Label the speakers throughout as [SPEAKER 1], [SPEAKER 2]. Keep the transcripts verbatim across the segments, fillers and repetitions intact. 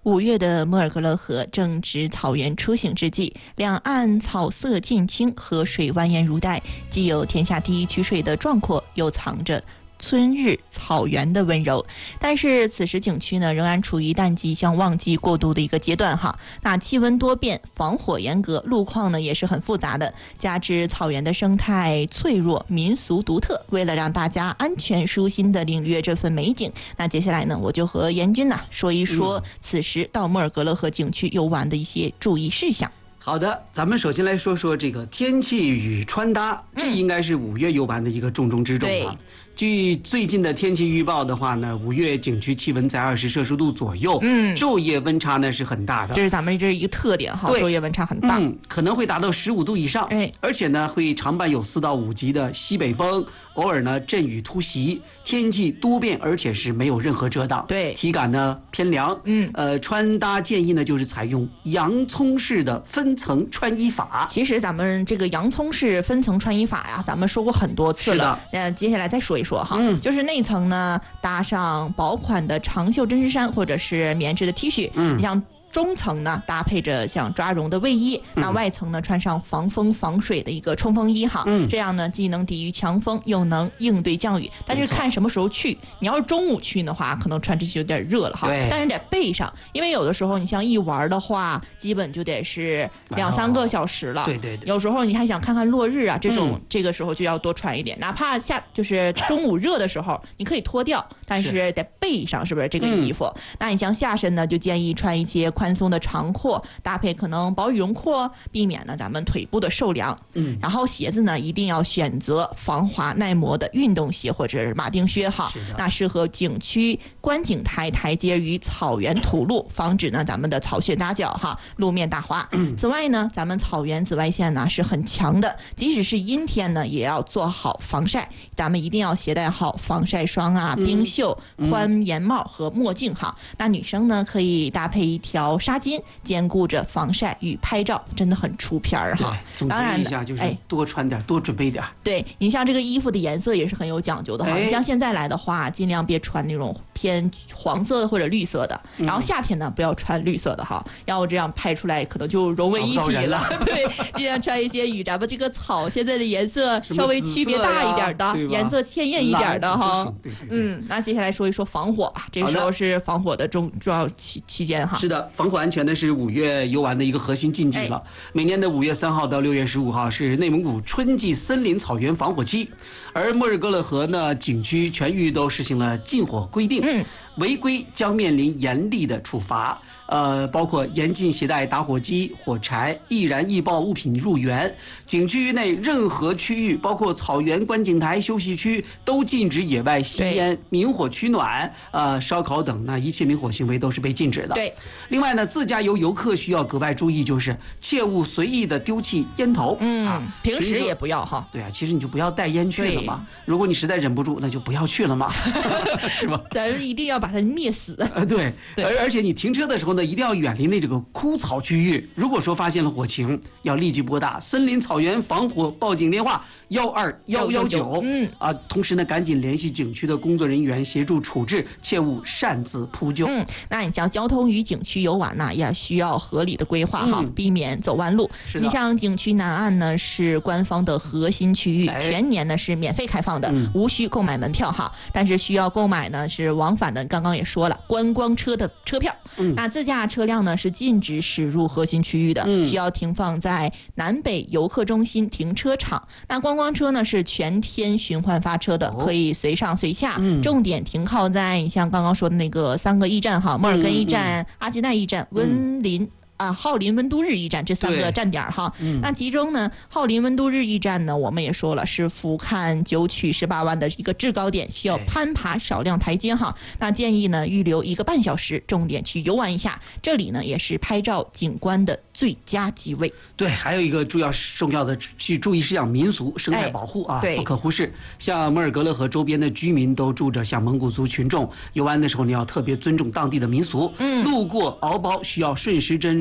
[SPEAKER 1] 五月的莫尔格勒河正值草原初醒之际，两岸草色渐青，河水蜿蜒如带，既有天下第一曲水的壮阔，又藏着春日草原的温柔。但是此时景区呢仍然处于淡季向旺季过渡的一个阶段哈。那气温多变，防火严格，路况呢也是很复杂的，加之草原的生态脆弱，民俗独特，为了让大家安全舒心的领略这份美景，那接下来呢我就和严军呐说一说此时到莫尔格勒河景区游玩的一些注意事项。
[SPEAKER 2] 好的，咱们首先来说说这个天气与穿搭，这应该是五月游玩的一个重中之重啊。据最近的天气预报的话呢，五月景区气温在二十摄氏度左右，嗯，昼夜温差呢是很大的，
[SPEAKER 1] 这是咱们这一个特点哈，昼夜温差很大，
[SPEAKER 2] 嗯，可能会达到十五度以上，
[SPEAKER 1] 哎，
[SPEAKER 2] 而且呢会常伴有四到五级的西北风，偶尔呢阵雨突袭，天气多变，而且是没有任何遮挡，
[SPEAKER 1] 对，
[SPEAKER 2] 体感呢偏凉，嗯，呃，穿搭建议呢就是采用洋葱式的分层穿衣法。
[SPEAKER 1] 其实咱们这个洋葱式分层穿衣法呀，咱们说过很多次了，那接下来再说一说。说哈，嗯，就是内层呢搭上薄款的长袖针织衫或者是棉质的 T 恤，嗯，像中层呢搭配着像抓绒的卫衣，嗯，那外层呢穿上防风防水的一个冲锋衣哈，嗯，这样呢既能抵御强风，又能应对降雨。但是看什么时候去，你要是中午去的话，可能穿这些有点热了哈，但是得备上，因为有的时候你像一玩的话，基本就得是两三个小时了，
[SPEAKER 2] 对对对。
[SPEAKER 1] 有时候你还想看看落日啊，这种，嗯，这个时候就要多穿一点，哪怕下就是中午热的时候，你可以脱掉，但是得备上，是不是这个衣服？嗯，那你像下身呢，就建议穿一些宽松的长裤，搭配可能薄羽绒裤，避免呢咱们腿部的受凉。嗯，然后鞋子呢一定要选择防滑耐磨的运动鞋或者是马丁靴哈。那适合景区观景台台阶与草原土路，防止呢咱们的草屑打脚哈，路面打滑。嗯，此外呢，咱们草原紫外线呢是很强的，即使是阴天呢，也要做好防晒。咱们一定要携带好防晒霜啊、冰袖、宽檐帽和墨镜哈。那女生呢可以搭配一条纱巾，兼顾着防晒与拍照，真的很出片儿哈。
[SPEAKER 2] 当然一下就是多穿点，哎，多准备点。
[SPEAKER 1] 对，你像这个衣服的颜色也是很有讲究的哈。哎，你像现在来的话，尽量别穿那种偏黄色的或者绿色的，嗯，然后夏天呢不要穿绿色的哈，要不这样拍出来可能就融为一体了。对，尽量穿一些与咱们这个草现在的颜色稍微区别大一点的，颜色鲜艳一点的哈。
[SPEAKER 2] 对对对。
[SPEAKER 1] 嗯，那接下来说一说防火吧，这个时候是防火的重重要期期间哈。
[SPEAKER 2] 是的，防火安全呢是五月游玩的一个核心禁忌了。哎，每年的五月三号到六月十五号是内蒙古春季森林草原防火期，而莫尔格勒河呢景区全域都实行了禁火规定，嗯，违规将面临严厉的处罚。呃，包括严禁携带打火机、火柴、易燃易爆物品入园。景区内任何区域，包括草原观景台、休息区，都禁止野外吸烟、明火取暖、呃烧烤等呢一切明火行为都是被禁止的。
[SPEAKER 1] 对。
[SPEAKER 2] 另外呢，自驾游游客需要格外注意，就是切勿随意的丢弃烟头。
[SPEAKER 1] 嗯，啊，平时也不要哈。
[SPEAKER 2] 对啊，其实你就不要带烟去了嘛。如果你实在忍不住，那就不要去了嘛，是吧？
[SPEAKER 1] 咱一定要把它灭死。
[SPEAKER 2] 呃，对。对。而而且你停车的时候呢，一定要远离那这个枯草区域。如果说发现了火情，要立即拨打森林草原防火报警电话幺二幺幺九。嗯啊，同时呢，赶紧联系景区的工作人员协助处置，切勿擅自扑救。
[SPEAKER 1] 嗯，那你像交通与景区游玩呢，也需要合理的规划哈，嗯，避免走弯路。
[SPEAKER 2] 是的。
[SPEAKER 1] 你像景区南岸呢是官方的核心区域，哎，全年呢是免费开放的，嗯，无需购买门票哈。但是需要购买呢是往返的，刚刚也说了，观光车的车票。嗯，那自驾车辆呢是禁止驶入核心区域的，嗯，需要停放在南北游客中心停车场。那观光车呢是全天循环发车的，哦，可以随上随下，嗯，重点停靠在你像刚刚说的那个三个驿站哈，莫尔根驿站、嗯嗯、阿基奈驿站、温林。嗯啊，浩林温都日驿站这三个站点哈，嗯，那其中呢，浩林温都日驿站呢，我们也说了是俯瞰九曲十八弯的一个制高点，需要攀爬少量台阶哈。那建议呢预留一个半小时，重点去游玩一下。这里呢也是拍照景观的最佳机位。
[SPEAKER 2] 对，还有一个重要重要的去注意事项，民俗生态保护啊，哎，不可忽视。像莫尔格勒河周边的居民都住着像蒙古族群众，游玩的时候你要特别尊重当地的民俗。嗯，路过敖包需要顺时针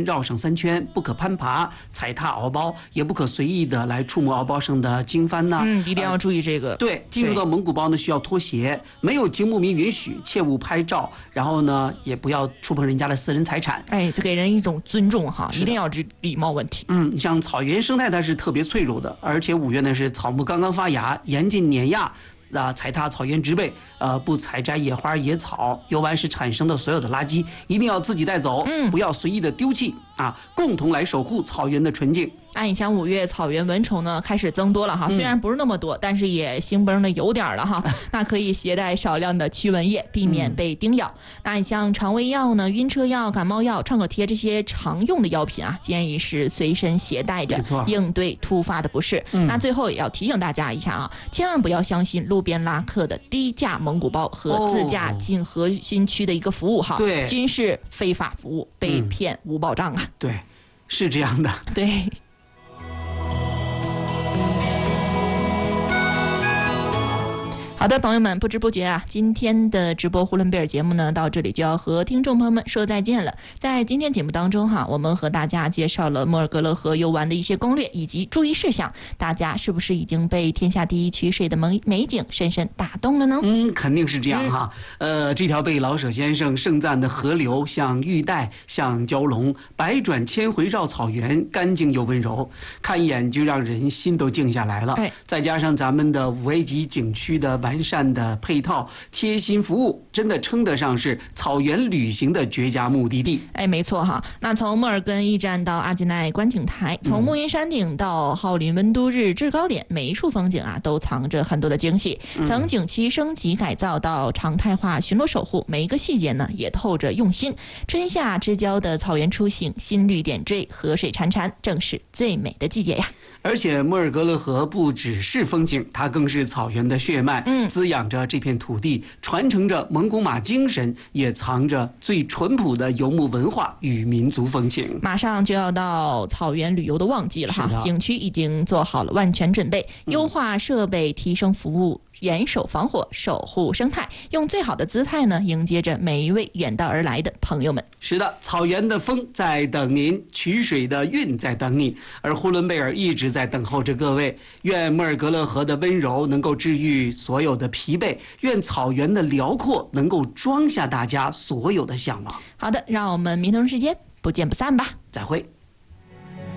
[SPEAKER 2] 绕上三圈，不可攀爬、踩踏敖包，也不可随意的来触摸敖包上的经幡呐。
[SPEAKER 1] 嗯，一定要注意这个。
[SPEAKER 2] 呃、对，进入到蒙古包呢，需要脱鞋，没有经牧民允许，切勿拍照，然后呢，也不要触碰人家的私人财产。
[SPEAKER 1] 哎，就给人一种尊重哈，一定要这礼貌问题。
[SPEAKER 2] 嗯，像草原生态它是特别脆弱的，而且五月呢是草木刚刚发芽，严禁碾压。啊，踩踏草原植被，呃，不采摘野花野草，游玩时产生的所有的垃圾，一定要自己带走，
[SPEAKER 1] 嗯，
[SPEAKER 2] 不要随意的丢弃啊，共同来守护草原的纯净。
[SPEAKER 1] 那你像五月草原蚊虫呢开始增多了哈，虽然不是那么多，嗯、但是也兴崩的有点了哈。那可以携带少量的驱蚊液，避免被叮咬。嗯、那你像肠胃药呢、晕车药、感冒药、创可贴这些常用的药品啊，建议是随身携带着，应对突发的不适。嗯、那最后也要提醒大家一下啊，千万不要相信路边拉客的低价蒙古包和自驾进核心区的一个服务哈，
[SPEAKER 2] 对、哦，
[SPEAKER 1] 均是非法服务，被骗无保障啊。
[SPEAKER 2] 嗯、对，是这样的。
[SPEAKER 1] 对。好的，朋友们，不知不觉啊，今天的直播呼伦贝尔节目呢，到这里就要和听众朋友们说再见了。在今天节目当中哈，我们和大家介绍了莫尔格勒河游玩的一些攻略以及注意事项，大家是不是已经被天下第一曲水的美美景深深打动了呢？
[SPEAKER 2] 嗯，肯定是这样哈。嗯、呃，这条被老舍先生盛赞的河流，像玉带，像蛟龙，百转千回绕草原，干净又温柔，看一眼就让人心都静下来了。
[SPEAKER 1] 哎、
[SPEAKER 2] 再加上咱们的五 A 级景区的完善的配套、贴心服务，真的称得上是草原旅行的绝佳目的地。
[SPEAKER 1] 哎，没错哈。那从莫尔根驿站到阿吉奈观景台，从木云山顶到浩林温都日制高点，每一处风景啊都藏着很多的惊喜。从景区升级改造到常态化巡逻守护，每一个细节呢也透着用心。春夏之交的草原出行，新绿点缀，河水潺潺，正是最美的季节呀。
[SPEAKER 2] 而且莫尔格勒河不只是风景，它更是草原的血脉，嗯，滋养着这片土地，传承着蒙古马精神，也藏着最淳朴的游牧文化与民族风情。
[SPEAKER 1] 马上就要到草原旅游的旺季了哈，景区已经做好了万全准备，优化设备，提升服务，严守防火，守护生态，用最好的姿态呢，迎接着每一位远道而来的朋友们。
[SPEAKER 2] 是的，草原的风在等您，曲水的韵在等你，而呼伦贝尔一直在等候着各位。愿莫尔格勒河的温柔能够治愈所有的疲惫，愿草原的辽阔能够装下大家所有的向往。
[SPEAKER 1] 好的，让我们明同时间不见不散吧。
[SPEAKER 2] 再会。